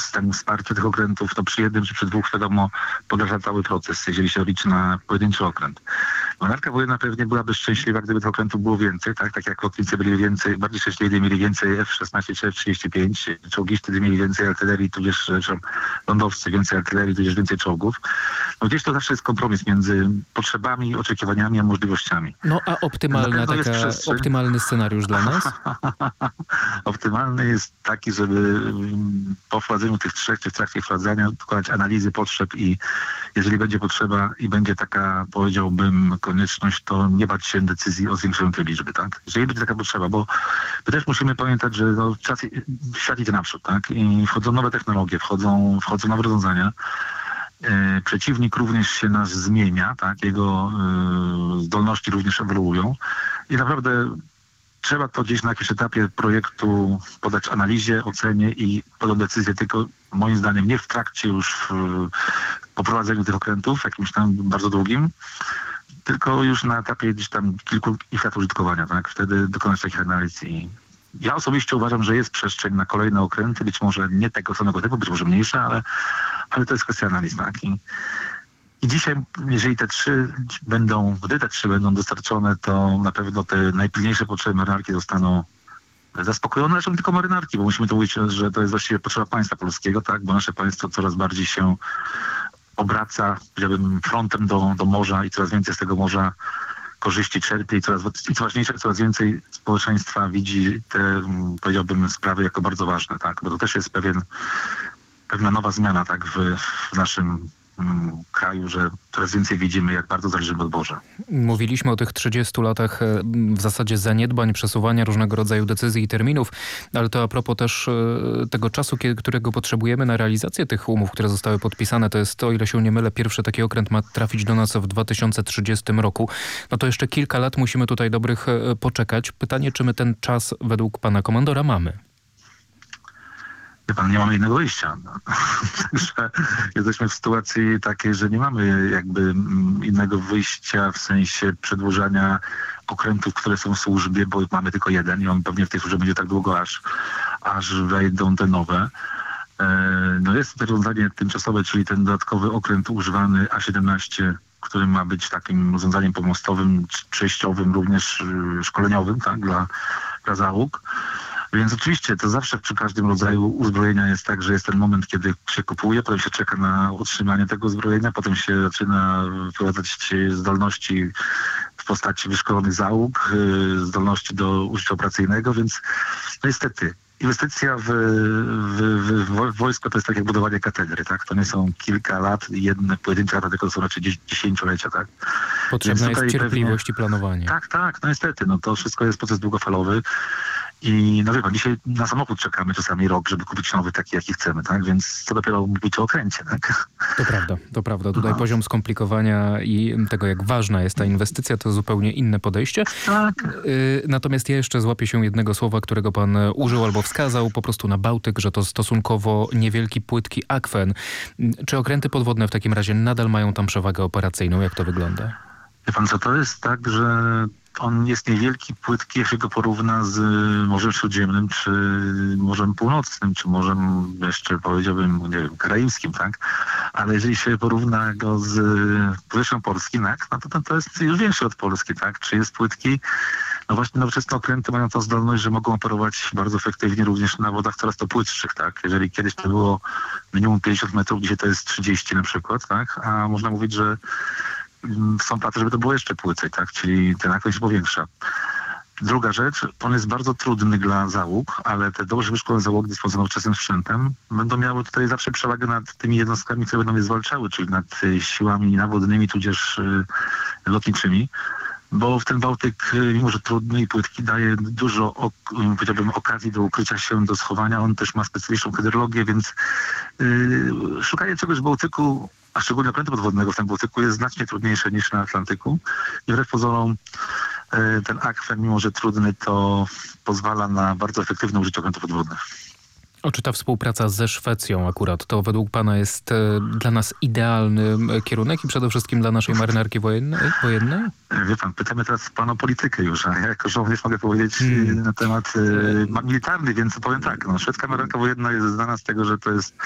systemu wsparcia tych okrętów, to przy jednym czy przy dwóch, wiadomo, podraża cały proces, jeżeli się liczy na pojedynczy okręt. Marynarka wojenna pewnie byłaby szczęśliwa, gdyby tych okrętów było więcej, tak jak lotnicy byli więcej, bardziej szczęśliwi, mieli więcej F-16 czy F-35, czołgiści mieli więcej artylerii, tudzież lądowcy więcej artylerii, tudzież więcej czołgów. No gdzieś to zawsze jest kompromis między potrzebami, oczekiwaniami a możliwościami. No a optymalny scenariusz dla nas? Optymalny jest taki, żeby po wprowadzeniu tych trzech, czy w trakcie wprowadzania dokonać analizy potrzeb i jeżeli będzie potrzeba i będzie taka, powiedziałbym, konieczność, to nie bać się decyzji o zwiększeniu tej liczby, tak? Jeżeli będzie taka potrzeba, bo my też musimy pamiętać, że świat idzie naprzód, tak? I wchodzą nowe technologie, wchodzą nowe rozwiązania. Przeciwnik również się nas zmienia, tak? Jego zdolności również ewoluują i naprawdę trzeba to gdzieś na jakimś etapie projektu podać analizie, ocenie i podać decyzję, tylko moim zdaniem nie w trakcie już po prowadzeniu tych okrętów, jakimś tam bardzo długim, tylko już na etapie gdzieś tam kilku lat użytkowania, tak? Wtedy dokonać takich analiz i ja osobiście uważam, że jest przestrzeń na kolejne okręty, być może nie tego samego typu, być może mniejsze, ale to jest kwestia analiz, tak? I dzisiaj, jeżeli gdy te trzy będą dostarczone, to na pewno te najpilniejsze potrzeby marynarki zostaną zaspokojone, zresztą tylko marynarki, bo musimy to mówić, że to jest właściwie potrzeba państwa polskiego, tak? Bo nasze państwo coraz bardziej się obraca, powiedziałbym, frontem do morza i coraz więcej z tego morza korzyści czerpie i co ważniejsze, coraz więcej społeczeństwa widzi te, powiedziałbym, sprawy jako bardzo ważne, tak? Bo to też jest pewna nowa zmiana, tak, w naszym kraju, że coraz więcej widzimy, jak bardzo zależymy od morza. Mówiliśmy o tych 30 latach w zasadzie zaniedbań, przesuwania różnego rodzaju decyzji i terminów, ale to a propos też tego czasu, którego potrzebujemy na realizację tych umów, które zostały podpisane. To jest, o ile się nie mylę, pierwszy taki okręt ma trafić do nas w 2030 roku. No to jeszcze kilka lat musimy tutaj dobrych poczekać. Pytanie, czy my ten czas według pana komandora mamy? Wie pan, nie mamy innego wyjścia. No. Także jesteśmy w sytuacji takiej, że nie mamy jakby innego wyjścia w sensie przedłużania okrętów, które są w służbie, bo mamy tylko jeden i on pewnie w tej służbie będzie tak długo, aż wejdą te nowe. No jest to rozwiązanie tymczasowe, czyli ten dodatkowy okręt używany A-17, który ma być takim rozwiązaniem pomostowym, przejściowym, również szkoleniowym, tak, dla załóg. Więc oczywiście to zawsze przy każdym rodzaju uzbrojenia jest tak, że jest ten moment, kiedy się kupuje, potem się czeka na utrzymanie tego uzbrojenia, potem się zaczyna wprowadzać zdolności w postaci wyszkolonych załóg, zdolności do użycia operacyjnego, więc no niestety inwestycja w wojsko to jest tak jak budowanie katedry, tak? To nie są kilka lat, jedne pojedyncze lata, tylko to są raczej dziesięciolecia, tak? Potrzebna jest cierpliwość i planowanie. Tak, no niestety, no to wszystko jest proces długofalowy. I no wie pan, dzisiaj na samochód czekamy czasami rok, żeby kupić nowy taki, jaki chcemy, tak? Więc co dopiero mówić o okręcie, tak? To prawda. Tutaj poziom skomplikowania i tego, jak ważna jest ta inwestycja, to zupełnie inne podejście. Tak. Natomiast ja jeszcze złapię się jednego słowa, którego pan użył albo wskazał po prostu na Bałtyk, że to stosunkowo niewielki, płytki akwen. Czy okręty podwodne w takim razie nadal mają tam przewagę operacyjną? Jak to wygląda? Wie pan co, to jest tak, że on jest niewielki, płytki, jak się go porówna z Morzem Śródziemnym, czy Morzem Północnym, czy Morzem jeszcze powiedziałbym, nie wiem, karaibskim, tak? Ale jeżeli się porówna go z powierzchnią Polski, tak? No to jest już większy od Polski, tak? Czy jest płytki? No właśnie nowoczesne okręty mają tą zdolność, że mogą operować bardzo efektywnie również na wodach coraz to płytszych, tak? Jeżeli kiedyś to było minimum 50 metrów, dzisiaj to jest 30 na przykład, tak? A można mówić, że są platy, żeby to było jeszcze płycej, tak? Czyli ten akwen się powiększa. Druga rzecz, on jest bardzo trudny dla załóg, ale te dobrze wyszkolone załogi dysponujące nowoczesnym sprzętem będą miały tutaj zawsze przewagę nad tymi jednostkami, które będą je zwalczały, czyli nad siłami nawodnymi, tudzież lotniczymi. Bo w ten Bałtyk, mimo że trudny i płytki, daje dużo, powiedziałbym, okazji do ukrycia się, do schowania. On też ma specyficzną hydrologię, więc szukanie czegoś w Bałtyku, a szczególnie okrętu podwodnego w tym Bałtyku, jest znacznie trudniejsze niż na Atlantyku. I wbrew pozorom ten akwen, mimo że trudny, to pozwala na bardzo efektywne użycie okrętów podwodnych. Czy ta współpraca ze Szwecją akurat to według pana jest dla nas idealny kierunek i przede wszystkim dla naszej marynarki wojennej? Wie pan, pytamy teraz pana o politykę już, a ja jako żołnierz mogę powiedzieć na temat militarny, więc powiem tak, no, szwedzka marynarka wojenna jest znana z tego, że to jest